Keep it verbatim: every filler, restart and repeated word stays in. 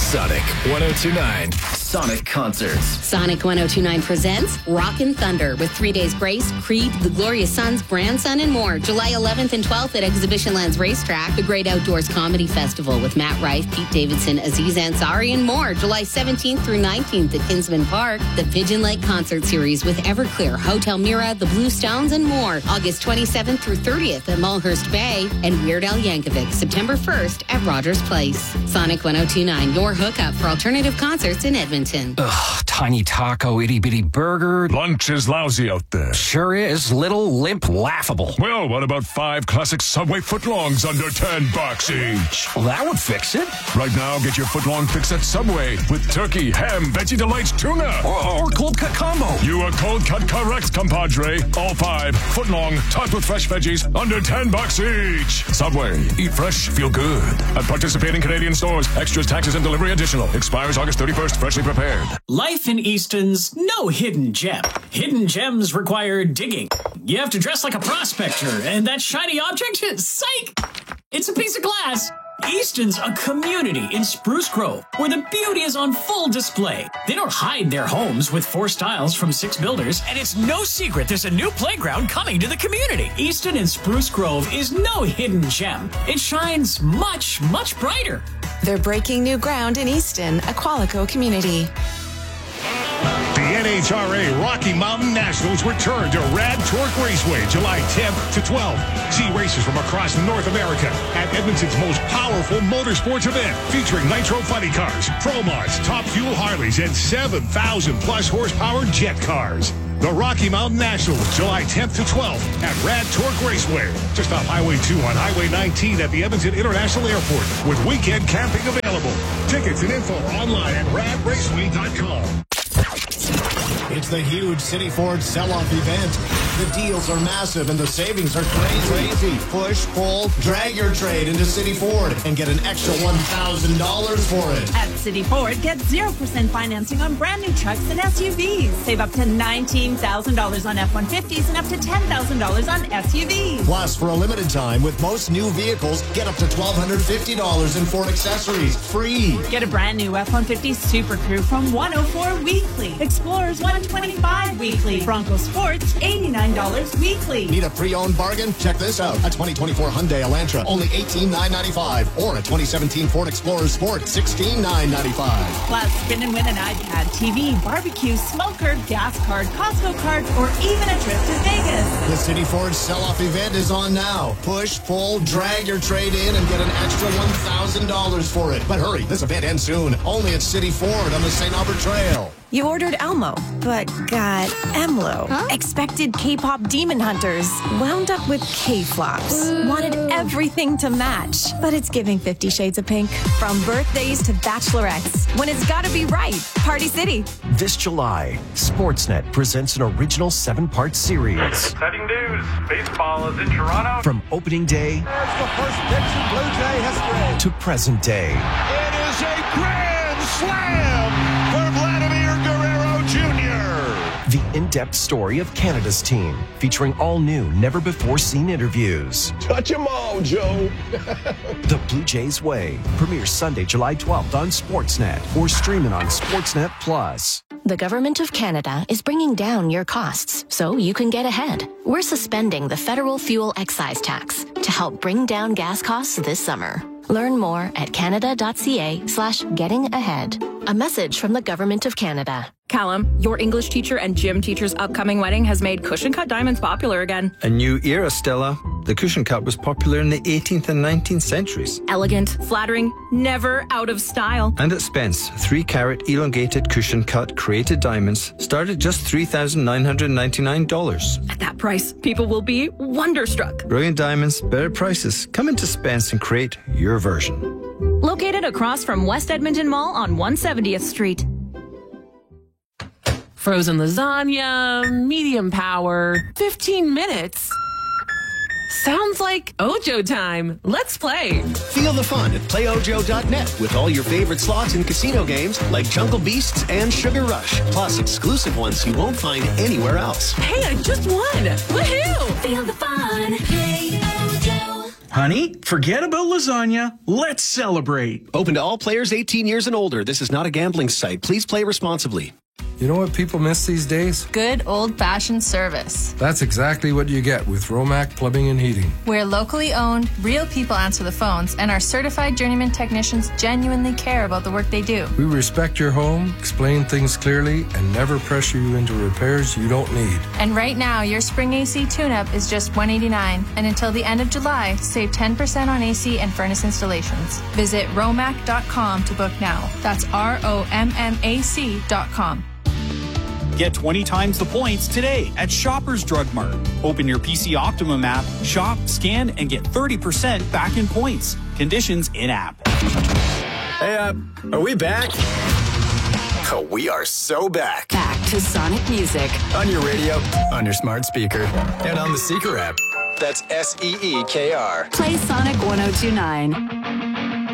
Sonic one oh two point nine. Sonic Concerts. Sonic one oh two point nine presents Rockin' Thunder with Three Days Grace, Creed, The Glorious Sons, Grandson, and more. July eleventh and twelfth at Exhibition Lands Racetrack. The Great Outdoors Comedy Festival with Matt Rife, Pete Davidson, Aziz Ansari, and more. July seventeenth through nineteenth at Kinsman Park. The Pigeon Lake Concert Series with Everclear, Hotel Mira, The Blue Stones, and more. August twenty-seventh through thirtieth at Mulhurst Bay. And Weird Al Yankovic, September first at Rogers Place. Sonic one oh two point nine, your hookup for alternative concerts in Edmonton. Ugh, tiny taco, itty bitty burger. Lunch is lousy out there. Sure is. Little, limp, laughable. Well, what about five classic Subway footlongs under ten bucks each? Well, that would fix it. Right now, get your footlong fix at Subway with turkey, ham, Veggie Delights, tuna. Or, or cold cut combo. You are cold cut correct, compadre. All five footlong topped with fresh veggies under ten bucks each. Subway. Eat fresh, feel good. At participating Canadian stores. Extras, taxes, and delivery additional. Expires August thirty-first. Freshly prepared. Life in Easton's no hidden gem. Hidden gems require digging. You have to dress like a prospector, and that shiny object, psych! It's a piece of glass. Easton's a community in Spruce Grove where the beauty is on full display. They don't hide their homes with four styles from six builders, and it's no secret there's a new playground coming to the community. Easton in Spruce Grove is no hidden gem. It shines much, much brighter. They're breaking new ground in Easton, a Qualico community. The N H R A Rocky Mountain Nationals return to Rad Torque Raceway July tenth to twelfth. See races from across North America at Edmonton's most powerful motorsports event, featuring nitro funny cars, Pro Mods, top fuel Harleys, and seven thousand plus horsepower jet cars. The Rocky Mountain Nationals, July tenth to twelfth at Rad Torque Raceway. Just off Highway two on Highway nineteen at the Edmonton International Airport, with weekend camping available. Tickets and info online at rad raceway dot com. It's the huge City Ford sell-off event. The deals are massive and the savings are crazy. Push, pull, drag your trade into City Ford and get an extra one thousand dollars for it. At City Ford, get zero percent financing on brand new trucks and S U Vs. Save up to nineteen thousand dollars on F one fifties and up to ten thousand dollars on S U Vs. Plus, for a limited time, with most new vehicles, get up to one thousand two hundred fifty dollars in Ford accessories free. Get a brand new F one fifty Super Crew from one hundred four dollars weekly. Explorers one hundred twenty-five dollars weekly. Bronco Sports eighty-nine dollars weekly. Need a pre-owned bargain? Check this out. A twenty twenty-four Hyundai Elantra, only eighteen thousand nine hundred ninety-five dollars. Or a twenty seventeen Ford Explorer Sport, sixteen thousand nine hundred ninety-five dollars. Plus, spin and win an iPad, T V, barbecue, smoker, gas card, Costco card, or even a trip to Vegas. The City Ford sell-off event is on now. Push, pull, drag your trade in and get an extra one thousand dollars for it. But hurry, this event ends soon. Only at City Ford on the Saint Albert Trail. You ordered Elmo, but got Emlo. Huh? Expected K-pop demon hunters. Wound up with K-flops. Wanted everything to match. But it's giving Fifty Shades of Pink. From birthdays to bachelorettes. When it's gotta be right. Party City. This July, Sportsnet presents an original seven-part series. Exciting news. Baseball is in Toronto. From opening day There's the first pitch in Blue Jay history. to present day. It is a grand slam for Vladimir Guerrero Junior The in-depth story of Canada's team, featuring all new, never-before-seen interviews. Touch 'em all, Joe. The Blue Jays Way premieres Sunday, July twelfth on Sportsnet or streaming on Sportsnet Plus. The Government of Canada is bringing down your costs so you can get ahead. We're suspending the federal fuel excise tax to help bring down gas costs this summer. Learn more at canada.ca slash getting ahead. A message from the Government of Canada. Callum, your English teacher and gym teacher's upcoming wedding has made cushion cut diamonds popular again. A new era, Stella. The cushion cut was popular in the eighteenth and nineteenth centuries. Elegant, flattering, never out of style. And at Spence, three carat elongated cushion cut created diamonds start at just three thousand nine hundred ninety-nine dollars. At that price, people will be wonderstruck. Brilliant diamonds, better prices. Come into Spence and create your version. Located across from West Edmonton Mall on one hundred seventieth Street. Frozen lasagna, medium power, fifteen minutes. Sounds like Ojo time. Let's play. Feel the fun at play ojo dot net with all your favorite slots and casino games like Jungle Beasts and Sugar Rush. Plus exclusive ones you won't find anywhere else. Hey, I just won. Woohoo! Feel the fun. Play Ojo. Honey, forget about lasagna. Let's celebrate. Open to all players eighteen years and older. This is not a gambling site. Please play responsibly. You know what people miss these days? Good old-fashioned service. That's exactly what you get with Romac Plumbing and Heating. We're locally owned, real people answer the phones, and our certified journeyman technicians genuinely care about the work they do. We respect your home, explain things clearly, and never pressure you into repairs you don't need. And right now, your spring A C tune-up is just one hundred eighty-nine dollars, and until the end of July, save ten percent on A C and furnace installations. Visit romac dot com to book now. That's R O M M A C dot com. Get twenty times the points today at Shoppers Drug Mart. Open your P C Optimum app, shop, scan, and get thirty percent back in points. Conditions in-app. Hey, uh, are we back? Oh, we are so back. Back to Sonic Music. On your radio, on your smart speaker, and on the Seeker app. That's S E E K R. Play Sonic one oh two nine.